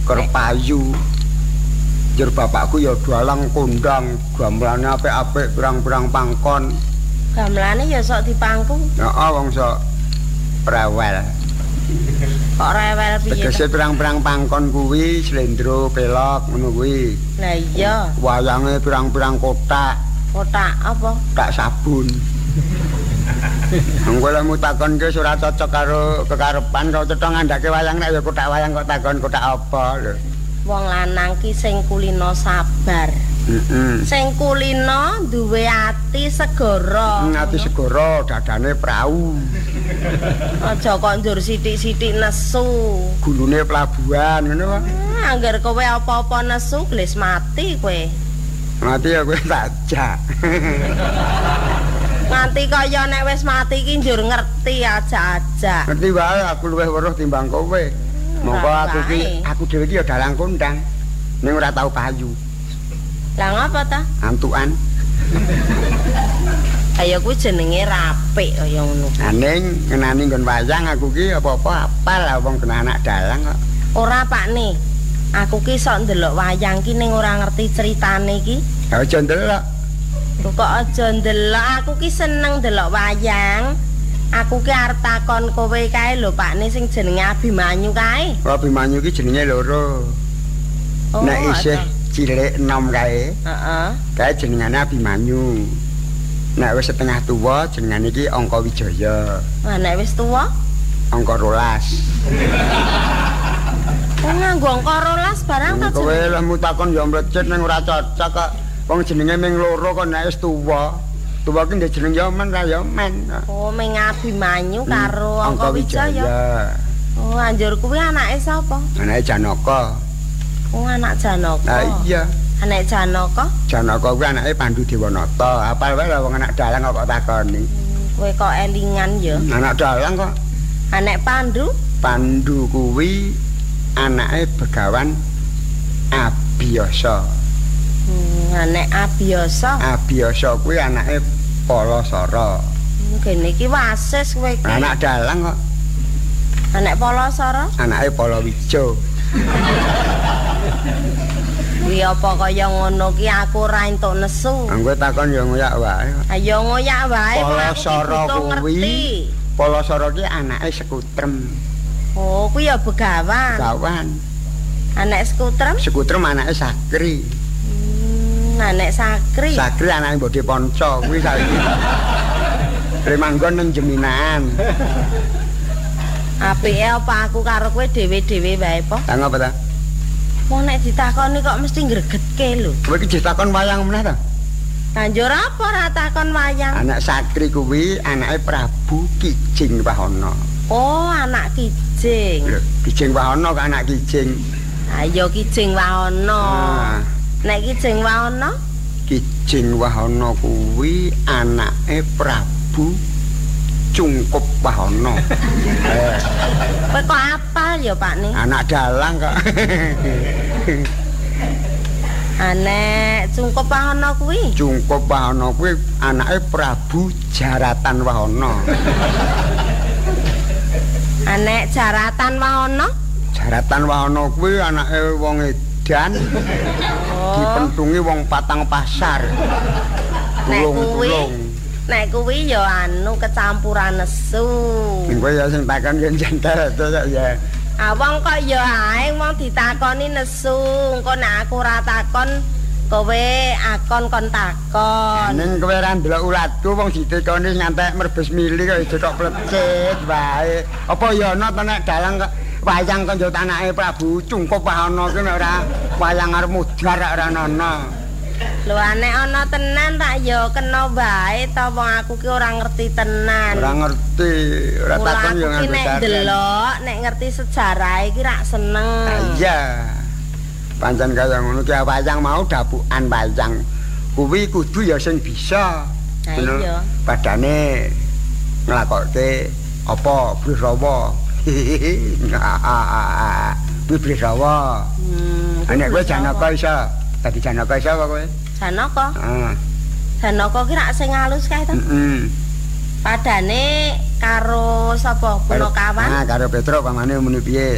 payu. Jur bapakku ya dalang kondang, gamelane apik-apik pirang-pirang pangkon. Gamelane ya sok dipangku. Heeh, wong sok rewel. Kok rewel piye? Tegese pirang-pirang pangkon kuwi slendro, pelok ngono kuwi. Lah iya. Wayange pirang-pirang kotak. Kotak apa? Tak sabun. Engko lek mutakonke ora cocok karo kekarepan kok cetha ngandhake wayang nek ya kotak wayang kok takon kotak apa lho. Wong lanang ki sing kulino sabar. Sing kulino duwe ati segara. Ati segara, dadane prau. Aja kok njur sithik-sithik nesu. Gulune pelabuhan ngono kok. Angger kowe apa-apa nesu gles mati kowe. Mati ya kowe tak jak. Nganti kaya nek wis mati ki njur ngerti aja-aja. Ngerti wae aku luwih weruh timbang kowe. Monggo aku dhewe iki ya dalang kondang. Ning ora tau payu. Lah ngapa ta? Antukan. Ayo kuwi jenenge rapik kaya ngono. Aning ngenani nggon wayang aku ki apa-apa apal lah wong kena anak dalang kok. Ora Pakne. Aku ki sok ndelok wayang ki ning ora ngerti ceritane ki. Ya aja ndelok. Kok aja ndelok, aku ki seneng ndelok wayang. Aku ki arep takon kowe kae lho Pakne sing jenenge Abimanyu kae. Abimanyu ki jenenge loro. Oh, nek isih cilik enom kae. Heeh. Kae jenengane Abimanyu. Nek wis setengah tuwa jenengane iki Angka Wijaya. Lah nek wis tuwa? Angka 12. Oh nganggo angka 12 barang ta. Kowe lek mutakon ya mlecet ning ora cocok kok. Wong jenenge ming loro kok nek wis tuwa. Tuwa ki ndek jeneng ya men ra ya men. Oh ming Abimanyu karo Angka Wijaya. Oh anjur kuwi anake sapa? Anake Janaka. Oh anak Janaka. Ah iya. Anak Janaka? Janaka kuwi anake Pandu Dewanata. Apal wae wong anak dalang kok takoni. Kowe kok elingan ya? Anak dalang kok. Anak Pandu? Pandu kuwi anake Begawan Abiyasa. Anak Abiyasa. Abiyasa kuwi anake Palasara. Kene iki wasis kowe iki. Anak dalang kok. Anak Palasara? Anake Palawija. Kuwi apa kaya ngono ki aku ora entuk nesu. Anggo takon ya ngoyak wae. Ayo ngoyak wae. Palasara kuwi. Palasara ki anake Sekutrem. Oh, kuwi ya Begawan. Begawan. Anak Sekutrem? Sekutrem anake Sakri. Anak Sakri. Sakri anake Mbode Panca kuwi saiki. Remanggon nang Jeminaan. Apike apa aku karo kowe dhewe-dhewe wae po? Lah ngapa ta? Wong nek ditakoni kok mesti ngregetke lho. Kowe iki ditakon wayang meneh ta? Banjur apa ora takon wayang? Anak Sakri kuwi anake Prabu Kijing Wahana. Oh, anak Kijing. Lho, Kijing Wahana kok anak Kijing. Ayo Kijing Wahana. Nek Kijing Wahana? Kijing Wahana kuwi anake Prabu Cungkup Wahana. Kowe kok apal ya, Pakne? Anak dalang kok. Anek Cungkup Wahana kuwi. Cungkup Wahana kuwi anake Prabu Jaratan Wahana. Anek Jaratan Wahana? Jaratan Wahana kuwi anake wong edan. Dipentungi wong Patang Pasar. Nek kuwi ya anu kecampuran nesu. Kowe ya sing takon yen jengkel to ya. Ah wong kok ya ae wong ditakoni nesu, engko nek aku ora takon kowe akon kon takon. Ning kowe ora ndelok ulatku wong ditekoni ngantek merbes mili kok iso tok plecet wae. Apa ya ana to nek dalang kok wayang kok njot anake Prabu Cungkup Wahana ki nek ora wayang arep mudhar ora ana. Lho nek ana tenan tak ya kena wae to wong aku ki ora ngerti tenan. Ora ngerti, ora takon ya nganggo nek delok, nek ngerti sejarah iki rak seneng. Iya. Pancen kaya ngono ki wayang mau dapukan wayang. Kuwi kudu ya sing bisa. Iya. Badane nglakokke apa Brirawa. Kuwi Brirawa. Nek kowe Janaka iso. Dadi Janaka iso apa kowe? Janaka? Heeh. Janaka ki rak sing alus kae to? Padane karo sapa Punakawan? Karo Petruk pamane muni piye?